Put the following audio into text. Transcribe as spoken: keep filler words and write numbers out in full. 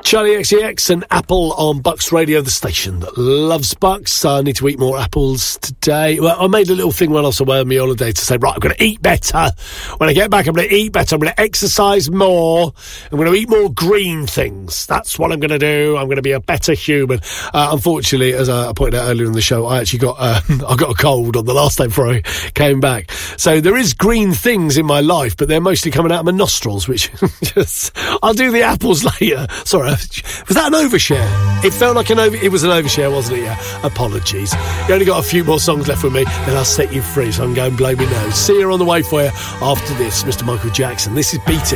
Charlie X C X and Apple on Bucks Radio, the station that loves Bucks. I need to eat more apples today. Well, I made a little thing while I was away on my holiday to say, right, I'm going to eat better. When I get back, I'm going to eat better. I'm going to exercise more. I'm going to eat more green things. That's what I'm going to do. I'm going to be a better human. Uh, unfortunately, as I pointed out earlier in the show, I actually got uh, I got a cold on the last day before I came back. So there is green things in my life, but they're mostly coming out of my nostrils, which just, I'll do the apples later. Sorry, was that an overshare? It felt like an over... It was an overshare, wasn't it? Yeah. Apologies. You only got a few more songs left with me, then I'll set you free, so I'm going blow me nose. See you on the way for you after this, Mister Michael Jackson. This is Beat It.